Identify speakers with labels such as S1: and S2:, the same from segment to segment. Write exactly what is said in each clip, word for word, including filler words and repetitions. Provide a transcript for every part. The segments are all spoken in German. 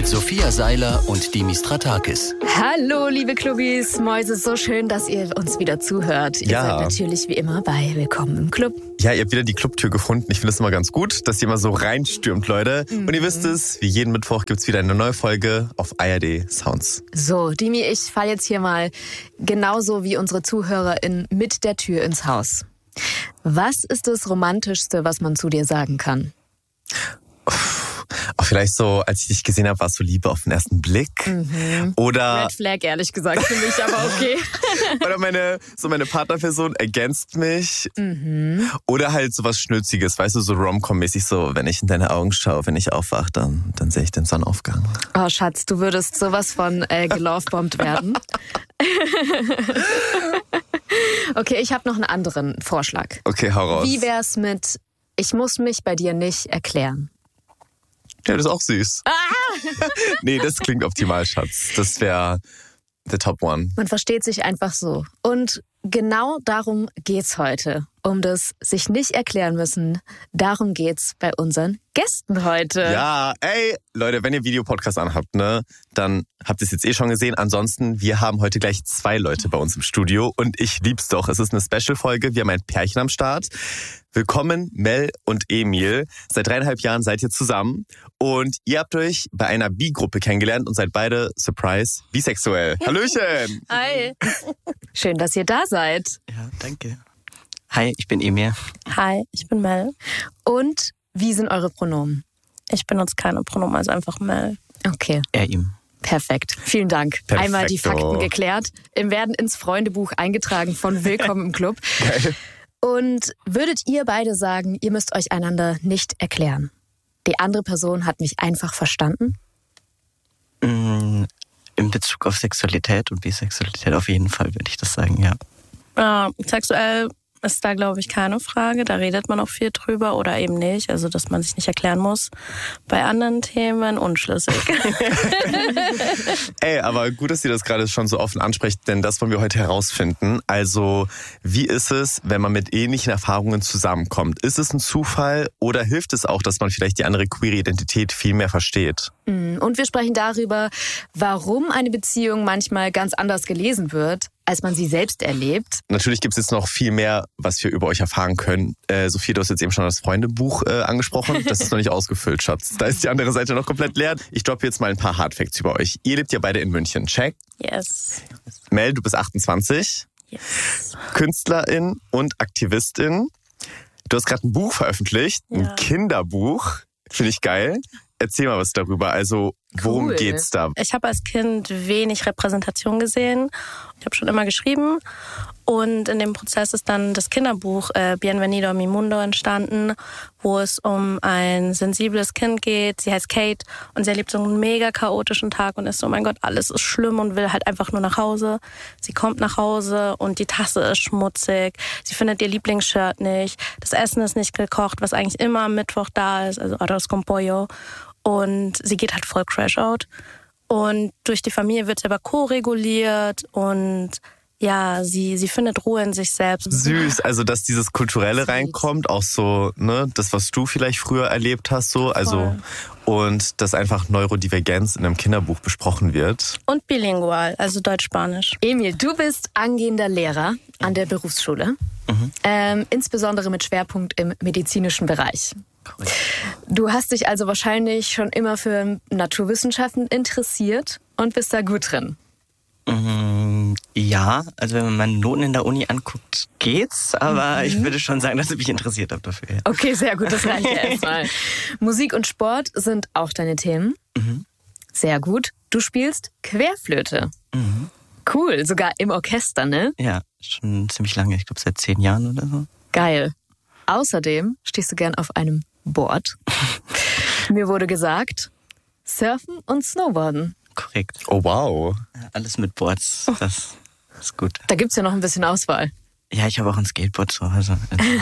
S1: mit Sophia Seiler und Dimitri Stratakis.
S2: Hallo, liebe Clubbis, Mäuse, so schön, dass ihr uns wieder zuhört. Ihr
S3: Ja.
S2: seid natürlich wie immer bei Willkommen im Club.
S3: Ja, ihr habt wieder die Clubtür gefunden. Ich finde es immer ganz gut, dass ihr immer so reinstürmt, Leute. Mhm. Und ihr wisst es, wie jeden Mittwoch gibt es wieder eine neue Folge auf I R D Sounds.
S2: So, Dimi, ich fall jetzt hier mal genauso wie unsere ZuhörerInnen mit der Tür ins Haus. Was ist das Romantischste, was man zu dir sagen kann?
S3: Auch vielleicht so, als ich dich gesehen habe, war es so Liebe auf den ersten Blick.
S2: Mhm.
S3: Oder
S2: Red Flag, ehrlich gesagt, finde ich, aber okay.
S3: oder meine, so meine Partnerperson ergänzt mich.
S2: Mhm.
S3: Oder halt so was Schnülziges, weißt du, so Rom-Com-mäßig, so, wenn ich in deine Augen schaue, wenn ich aufwache, dann, dann sehe ich den Sonnenaufgang.
S2: Oh, Schatz, du würdest sowas von äh, gelovebombt werden. Okay, ich habe noch einen anderen Vorschlag.
S3: Okay, hau raus.
S2: Wie wär's mit, ich muss mich bei dir nicht erklären?
S3: Ja, das ist auch süß.
S2: Ah!
S3: Nee, das klingt optimal, Schatz. Das wäre the top one.
S2: Man versteht sich einfach so. Und genau darum geht's heute. Um das sich nicht erklären müssen. Darum geht's bei unseren Gästen heute.
S3: Ja, ey, Leute, wenn ihr Videopodcast anhabt, ne, dann habt ihr es jetzt eh schon gesehen. Ansonsten, wir haben heute gleich zwei Leute bei uns im Studio und ich lieb's doch. Es ist eine Special-Folge. Wir haben ein Pärchen am Start. Willkommen, Mel und Emil. Seit dreieinhalb Jahren seid ihr zusammen und ihr habt euch bei einer Bi-Gruppe kennengelernt und seid beide, surprise, bisexuell. Hallöchen!
S2: Hi. Schön, dass ihr da seid.
S4: Ja, danke. Hi, ich bin Emil.
S5: Hi, ich bin Mel.
S2: Und wie sind eure Pronomen?
S5: Ich benutze keine Pronomen, also einfach Mel.
S2: Okay.
S4: Er, ihm.
S2: Perfekt. Vielen Dank.
S3: Perfekto.
S2: Einmal die Fakten geklärt. Wir werden ins Freundebuch eingetragen von Willkommen im Club.
S3: Geil.
S2: Und würdet ihr beide sagen, ihr müsst euch einander nicht erklären? Die andere Person hat mich einfach verstanden?
S4: Mm, in Bezug auf Sexualität und Bisexualität auf jeden Fall würde ich das sagen, ja.
S5: Ja, sexuell ist da, glaube ich, keine Frage. Da redet man auch viel drüber oder eben nicht. Also, dass man sich nicht erklären muss. Bei anderen Themen unschlüssig.
S3: Ey, aber gut, dass ihr das gerade schon so offen ansprecht, denn das wollen wir heute herausfinden. Also, wie ist es, wenn man mit ähnlichen Erfahrungen zusammenkommt? Ist es ein Zufall oder hilft es auch, dass man vielleicht die andere queere Identität viel mehr versteht?
S2: Und wir sprechen darüber, warum eine Beziehung manchmal ganz anders gelesen wird, als man sie selbst erlebt.
S3: Natürlich gibt es jetzt noch viel mehr, was wir über euch erfahren können. Äh, Sophie, du hast jetzt eben schon das Freundebuch äh, angesprochen. Das ist noch nicht ausgefüllt, Schatz. Da ist die andere Seite noch komplett leer. Ich droppe jetzt mal ein paar Hardfacts über euch. Ihr lebt ja beide in München. Check.
S5: Yes.
S3: Mel, du bist achtundzwanzig.
S5: Yes.
S3: Künstlerin und Aktivistin. Du hast gerade ein Buch veröffentlicht, ein
S5: Ja.
S3: Kinderbuch. Finde ich geil. Erzähl mal was darüber. Also, worum
S2: Cool.
S3: geht's da?
S5: Ich habe als Kind wenig Repräsentation gesehen. Ich habe schon immer geschrieben. Und in dem Prozess ist dann das Kinderbuch äh, Bienvenido a mi mundo entstanden, wo es um ein sensibles Kind geht. Sie heißt Kate und sie erlebt so einen mega chaotischen Tag und ist so, oh mein Gott, alles ist schlimm und will halt einfach nur nach Hause. Sie kommt nach Hause und die Tasse ist schmutzig. Sie findet ihr Lieblingsshirt nicht. Das Essen ist nicht gekocht, was eigentlich immer am Mittwoch da ist, also arroz con pollo. Und sie geht halt voll crash out. Und durch die Familie wird sie aber co-reguliert und ja, sie, sie findet Ruhe in sich selbst.
S3: Süß, also dass dieses Kulturelle reinkommt, auch so, ne, das, was du vielleicht früher erlebt hast, so, also, und dass einfach Neurodivergenz in einem Kinderbuch besprochen wird.
S5: Und bilingual, also Deutsch-Spanisch.
S2: Emil, du bist angehender Lehrer an der Berufsschule,
S4: Mhm.
S2: ähm, insbesondere mit Schwerpunkt im medizinischen Bereich.
S4: Korrekt.
S2: Du hast dich also wahrscheinlich schon immer für Naturwissenschaften interessiert und bist da gut drin.
S4: Mm, ja, also wenn man meine Noten in der Uni anguckt, geht's. Aber
S2: Mhm.
S4: ich würde schon sagen, dass ich mich interessiert habe dafür. Ja.
S2: Okay, sehr gut, das reicht ja erstmal. Musik und Sport sind auch deine Themen.
S4: Mhm.
S2: Sehr gut. Du spielst Querflöte.
S4: Mhm.
S2: Cool, sogar im Orchester, ne?
S4: Ja, schon ziemlich lange. Ich glaube seit zehn Jahren oder so.
S2: Geil. Außerdem stehst du gern auf einem Board. Mir wurde gesagt, Surfen und Snowboarden.
S4: Korrekt.
S3: Oh, wow.
S4: Ja, alles mit Boards, das ist gut.
S2: Da gibt's ja noch ein bisschen Auswahl.
S4: Ja, ich habe auch ein Skateboard zu Hause.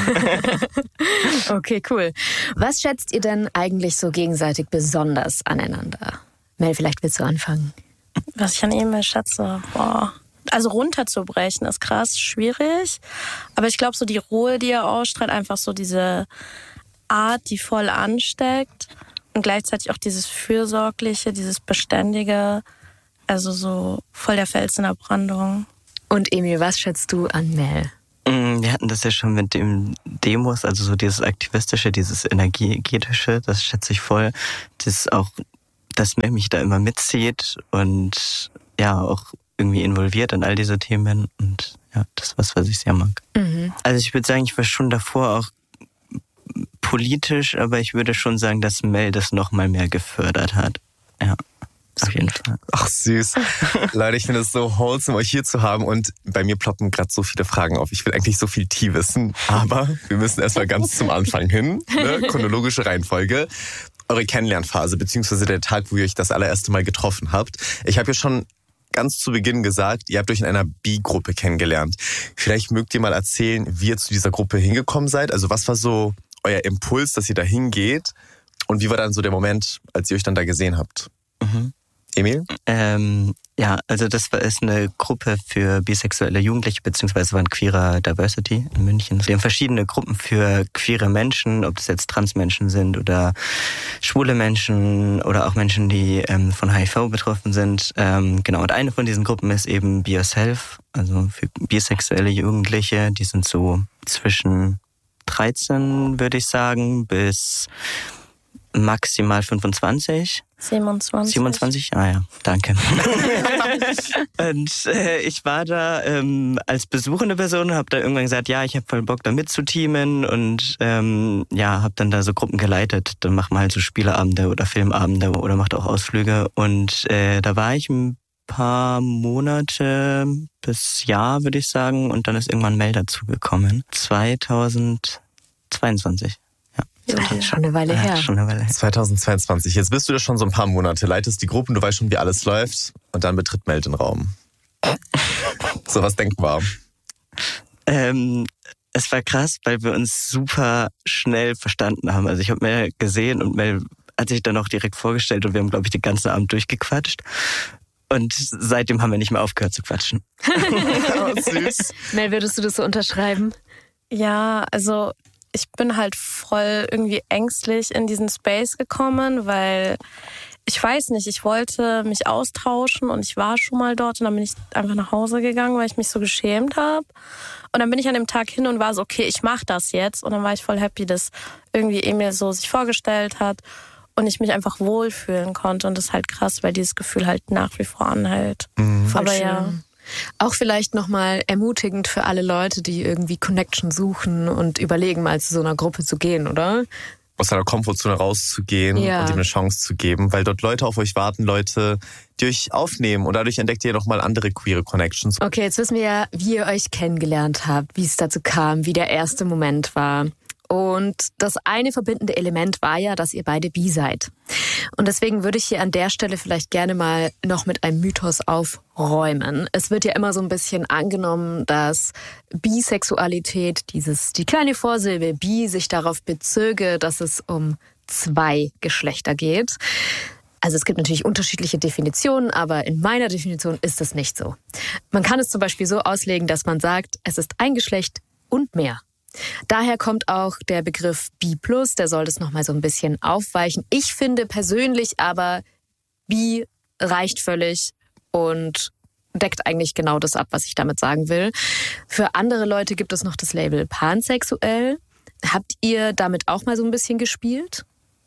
S4: Also,
S2: Okay, cool. Was schätzt ihr denn eigentlich so gegenseitig besonders aneinander? Mel, vielleicht willst du anfangen.
S5: Was ich an Emil schätze, boah. Also runterzubrechen ist krass schwierig. Aber ich glaube, so die Ruhe, die er ausstrahlt, einfach so diese Art, die voll ansteckt. und gleichzeitig auch dieses Fürsorgliche, dieses Beständige, also so voll der Fels in der Brandung.
S2: Und Emil, was schätzt du an Mel?
S4: Wir hatten das ja schon mit dem Demos, also so dieses Aktivistische, dieses Energetische, das schätze ich voll. Das auch, dass Mel mich da immer mitzieht und ja, auch irgendwie involviert in all diese Themen und ja, das ist was, was ich sehr mag. Mhm. Also ich würde sagen, ich war schon davor auch politisch, aber ich würde schon sagen, dass Mel das noch mal mehr gefördert hat. Ja. Auf jeden Fall.
S3: Ach süß. Leute, ich finde es so wholesome, euch hier zu haben und bei mir ploppen gerade so viele Fragen auf. Ich will eigentlich so viel Tee wissen, aber wir müssen erstmal ganz zum Anfang hin, ne? Chronologische Reihenfolge. Eure Kennenlernphase, beziehungsweise der Tag, wo ihr euch das allererste Mal getroffen habt. Ich habe ja schon ganz zu Beginn gesagt, ihr habt euch in einer Bi-Gruppe kennengelernt. Vielleicht mögt ihr mal erzählen, wie ihr zu dieser Gruppe hingekommen seid. Also was war so euer Impuls, dass ihr da hingeht? Und wie war dann so der Moment, als ihr euch dann da gesehen habt?
S4: Mhm.
S3: Emil?
S4: Ähm, ja, also das war ist eine Gruppe für bisexuelle Jugendliche, beziehungsweise war ein queerer Diversity in München. Wir haben verschiedene Gruppen für queere Menschen, ob das jetzt Transmenschen sind oder schwule Menschen oder auch Menschen, die ähm, von H I V betroffen sind. Ähm, genau, und eine von diesen Gruppen ist eben Be Yourself, also für bisexuelle Jugendliche. Die sind so zwischen dreizehn, würde ich sagen, bis maximal fünfundzwanzig.
S5: siebenundzwanzig.
S4: siebenundzwanzig? Ah ja, danke. Und äh, ich war da ähm, als besuchende Person, habe da irgendwann gesagt, ja, ich habe voll Bock da mitzuteamen und ähm, ja, habe dann da so Gruppen geleitet. Dann macht man halt so Spieleabende oder Filmabende oder macht auch Ausflüge. Und äh, da war ich ein paar Monate bis Jahr, würde ich sagen. Und dann ist irgendwann Mel dazugekommen. zweitausendzweiundzwanzig.
S2: Ja, schon eine Weile her.
S4: Ja, schon eine Weile her.
S3: zweitausendzweiundzwanzig. Jetzt bist du da schon so ein paar Monate, leitest die Gruppen, du weißt schon, wie alles läuft. Und dann betritt Mel den Raum. So was denkbar.
S4: Ähm, es war krass, weil wir uns super schnell verstanden haben. Also ich habe Mel gesehen und Mel hat sich dann auch direkt vorgestellt und wir haben, glaube ich, den ganzen Abend durchgequatscht. Und seitdem haben wir nicht mehr aufgehört zu quatschen.
S2: Oh, süß. Mel, würdest du das so unterschreiben?
S5: Ja, also ich bin halt voll irgendwie ängstlich in diesen Space gekommen, weil ich weiß nicht, ich wollte mich austauschen und ich war schon mal dort und dann bin ich einfach nach Hause gegangen, weil ich mich so geschämt habe. Und dann bin ich an dem Tag hin und war so, okay, ich mache das jetzt. Und dann war ich voll happy, dass irgendwie Emil so sich vorgestellt hat und ich mich einfach wohlfühlen konnte. Und das ist halt krass, weil dieses Gefühl halt nach wie vor anhält.
S2: Mhm. Voll
S5: Aber
S2: schön.
S5: ja.
S2: Auch vielleicht nochmal ermutigend für alle Leute, die irgendwie Connection suchen und überlegen, mal zu so einer Gruppe zu gehen, oder?
S3: Aus deiner Komfortzone rauszugehen
S2: Ja.
S3: und ihm eine Chance zu geben, weil dort Leute auf euch warten, Leute, die euch aufnehmen und dadurch entdeckt ihr nochmal andere queere Connections.
S2: Okay, jetzt wissen wir ja, wie ihr euch kennengelernt habt, wie es dazu kam, wie der erste Moment war. Und das eine verbindende Element war ja, dass ihr beide bi seid. Und deswegen würde ich hier an der Stelle vielleicht gerne mal noch mit einem Mythos aufräumen. Es wird ja immer so ein bisschen angenommen, dass Bisexualität, dieses, die kleine Vorsilbe bi, sich darauf bezöge, dass es um zwei Geschlechter geht. Also es gibt natürlich unterschiedliche Definitionen, aber in meiner Definition ist es nicht so. Man kann es zum Beispiel so auslegen, dass man sagt, es ist ein Geschlecht und mehr. Daher kommt auch der Begriff Bi plus, der soll das nochmal so ein bisschen aufweichen. Ich finde persönlich aber, Bi reicht völlig und deckt eigentlich genau das ab, was ich damit sagen will. Für andere Leute gibt es noch das Label pansexuell. Habt ihr damit auch mal so ein bisschen gespielt?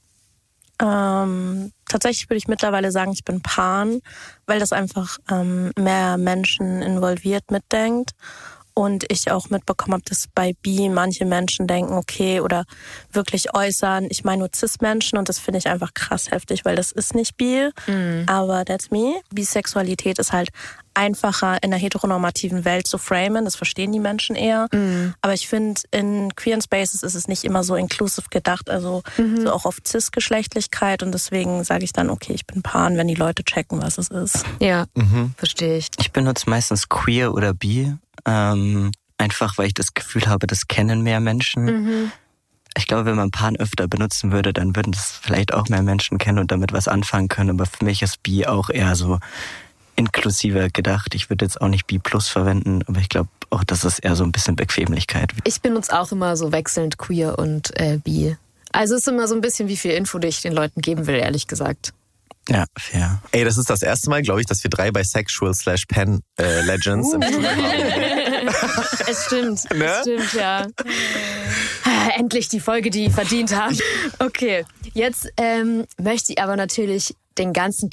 S5: Ähm, tatsächlich würde ich mittlerweile sagen, ich bin pan, weil das einfach ähm, mehr Menschen involviert mitdenkt. Und ich auch mitbekommen habe, dass bei Bi manche Menschen denken, okay, oder wirklich äußern, ich meine nur Cis-Menschen und das finde ich einfach krass heftig, weil das ist nicht Bi, mhm. aber that's me. Bisexualität ist halt einfacher in der heteronormativen Welt zu framen, das verstehen die Menschen eher. Mhm. Aber ich finde, in queeren Spaces ist es nicht immer so inclusive gedacht, also mhm. so auch auf Cis-Geschlechtlichkeit und deswegen sage ich dann, okay, ich bin pan, wenn die Leute checken, was es ist.
S2: Ja,
S3: Mhm.
S2: verstehe ich.
S4: Ich benutze meistens queer oder bi, ähm, einfach weil ich das Gefühl habe, das kennen mehr Menschen.
S2: Mhm.
S4: Ich glaube, wenn man pan öfter benutzen würde, dann würden das vielleicht auch mehr Menschen kennen und damit was anfangen können. Aber für mich ist bi auch eher so inklusiver gedacht. Ich würde jetzt auch nicht Bi plus verwenden, aber ich glaube auch, das ist eher so ein bisschen Bequemlichkeit.
S2: Ich benutze auch immer so wechselnd queer und äh, Bi. Also es ist immer so ein bisschen, wie viel Info ich den Leuten geben will, ehrlich gesagt.
S4: Ja, fair.
S3: Ey, das ist das erste Mal, glaube ich, dass wir drei bisexual slash pen äh, Legends uh. im Studio haben.
S2: Es stimmt,
S3: ne?
S2: es stimmt, ja. Endlich die Folge, die verdient haben. Okay, jetzt ähm, möchte ich aber natürlich den ganzen